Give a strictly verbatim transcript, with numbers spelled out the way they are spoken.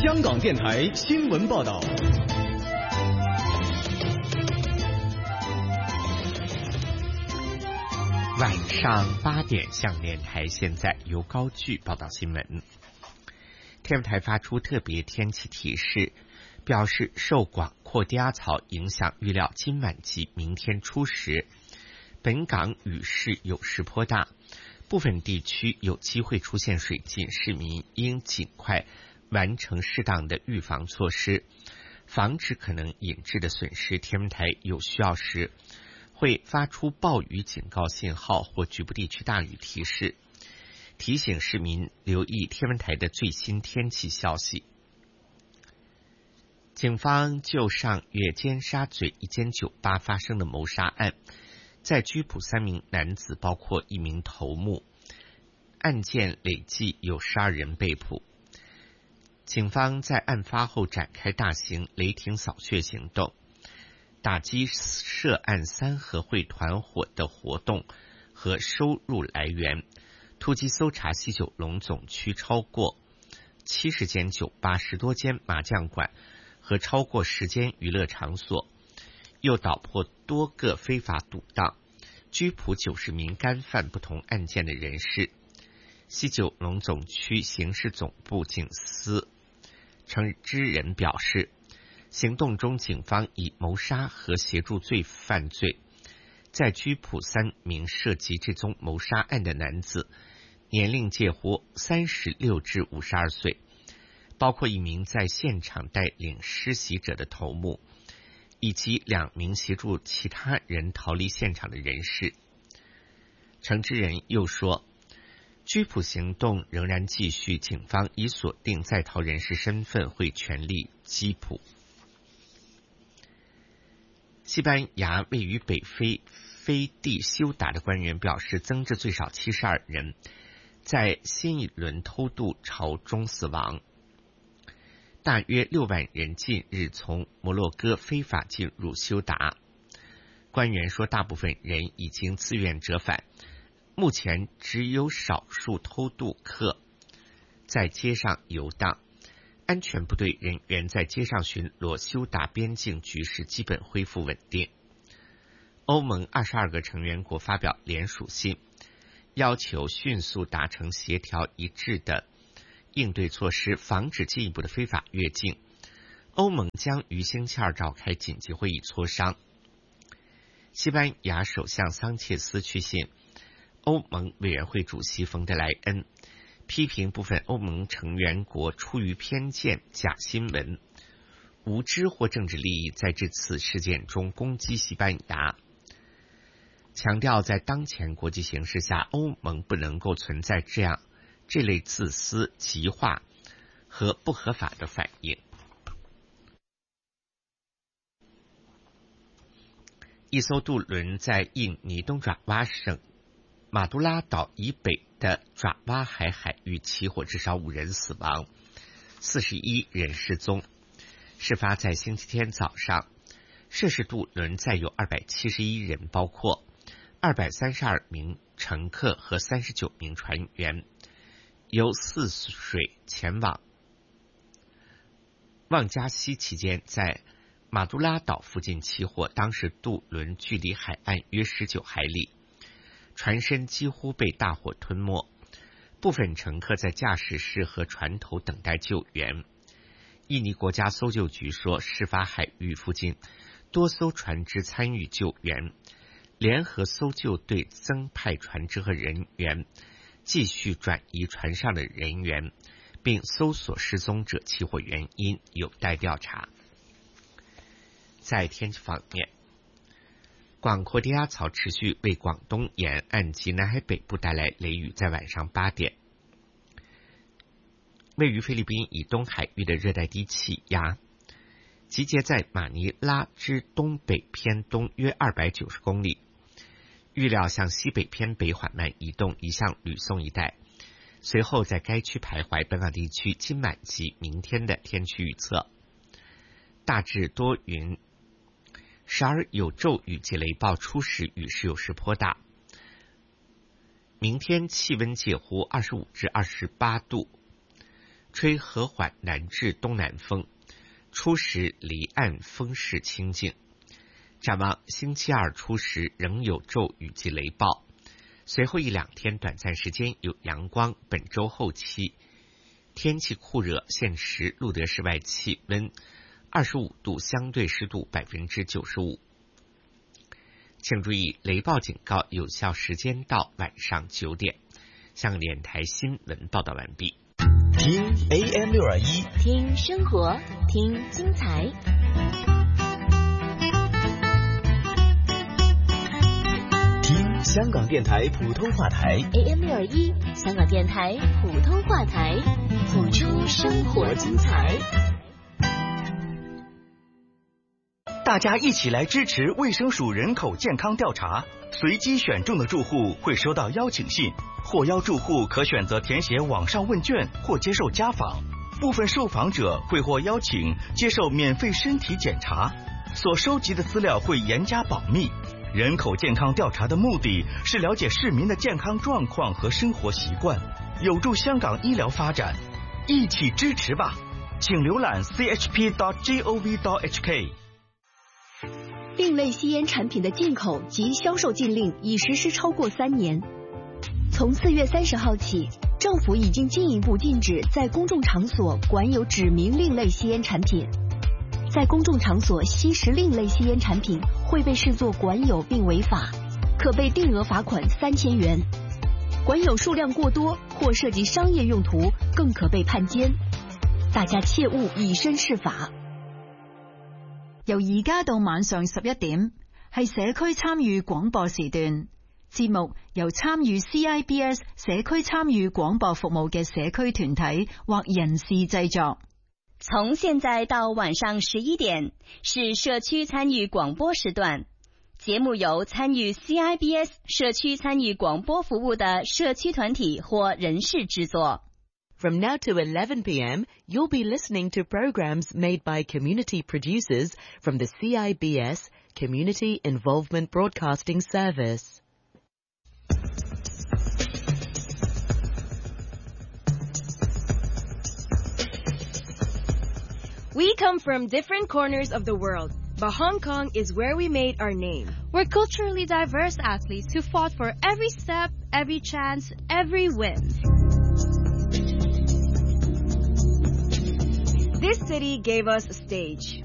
香港电台新闻报道。 晚上八点，向电台现在由高炬报道新闻。天文台发出特别天气提示，表示受广阔低压槽影响，预料今晚及明天初时，本港雨势有时颇大，部分地区有机会出现水浸，市民应尽快完成适当的预防措施，防止可能引致的损失。天文台有需要时会发出暴雨警告信号或局部地区大雨提示，提醒市民留意天文台的最新天气消息。警方就上月尖沙咀一间酒吧发生的谋杀案，在拘捕三名男子，包括一名头目，案件累计有十二人被捕。警方在案发后展开大型雷霆扫穴行动，打击涉案三合会团伙的活动和收入来源，突击搜查西九龙总区超过七十间酒吧、十多间麻将馆和超过十间娱乐场所，又捣破多个非法赌档，拘捕九十名干犯不同案件的人士。西九龙总区刑事总部警司陈之仁表示，行动中警方以谋杀和协助罪犯罪，在拘捕三名涉及这宗谋杀案的男子，年龄介乎三十六至五十二岁，包括一名在现场带领施袭者的头目，以及两名协助其他人逃离现场的人士。陈之仁又说，拘捕行动仍然继续，警方已锁定在逃人士身份，会全力缉捕。西班牙位于北非飞地休达的官员表示，增至最少七十二人在新一轮偷渡潮中死亡，大约六万人近日从摩洛哥非法进入休达。官员说，大部分人已经自愿折返，目前只有少数偷渡客在街上游荡，安全部队人员在街上巡逻，休达边境局势基本恢复稳定。欧盟二十二个成员国发表联署信，要求迅速达成协调一致的应对措施，防止进一步的非法越境。欧盟将于星期二召开紧急会议磋商。西班牙首相桑切斯去信欧盟委员会主席冯德莱恩，批评部分欧盟成员国出于偏见、假新闻、无知或政治利益，在这次事件中攻击西班牙，强调在当前国际形势下，欧盟不能够存在这样这类自私、极化和不合法的反应。一艘渡轮在印尼东爪哇省马杜拉岛以北的爪哇海海域起火，至少五人死亡，四十一人失踪。事发在星期天早上，涉事渡轮载有二百七十一人，包括二百三十二名乘客和三十九名船员，由泗水前往旺加西期间，在马杜拉岛附近起火，当时渡轮距离海岸约十九海里，船身几乎被大火吞没，部分乘客在驾驶室和船头等待救援。印尼国家搜救局说，事发海域附近多艘船只参与救援，联合搜救队增派船只和人员，继续转移船上的人员，并搜索失踪者，起火原因有待调查。在天气方面，广阔低压槽持续为广东沿岸及南海北部带来雷雨，在晚上八点，位于菲律宾以东海域的热带低气压集结在马尼拉之东北偏东约二百九十公里，预料向西北偏北缓慢移动，移向吕宋一带，随后在该区徘徊。本港地区今晚及明天的天气预测，大致多云，时而有骤雨及雷暴，初时雨势有时颇大。明天气温介乎二十五至二十八度， 吹和缓南至东南风，初时离岸风势清劲。展望星期二初时仍有骤雨及雷暴，随后一两天短暂时间有阳光。本周后期天气酷热，现时录得室外气温二十五度，相对湿度百分之九十五。请注意，雷暴警告有效时间到晚上九点。香港电台新闻报道完毕。 听 A M 六二一， 听生活，听精彩。 听香港电台普通话台 A M 六二一，香港电台普通话台，谱出生活精彩。 大家一起来支持卫生署人口健康调查，随机选中的住户会收到邀请信，获邀住户可选择填写网上问卷或接受家访，部分受访者会获邀请接受免费身体检查，所收集的资料会严加保密。人口健康调查的目的是了解市民的健康状况和生活习惯，有助香港医疗发展，一起支持吧！请浏览 c h p dot gov dot h k。 另类吸烟产品的进口及销售禁令已实施超过三年。从四月三十号起，政府已经进一步禁止在公众场所管有指明另类吸烟产品。在公众场所吸食另类吸烟产品会被视作管有并违法，可被定额罚款三千元。管有数量过多或涉及商业用途，更可被判监。大家切勿以身試法。 由而家到晚上十一點，係社區參與廣播時段。節目由參與 C I B S 社區參與廣播服務嘅社區團體或人士製作。 從現在到晚上十一點是社區參與廣播時段。節目由參與 C I B S 社區參與廣播服務的社區團體或人士製作。 From now to eleven p m, you'll be listening to programs made by community producers from the C I B S Community Involvement Broadcasting Service. We come from different corners of the world, but Hong Kong is where we made our name. We're culturally diverse athletes who fought for every step, every chance, every win. This city gave us a stage.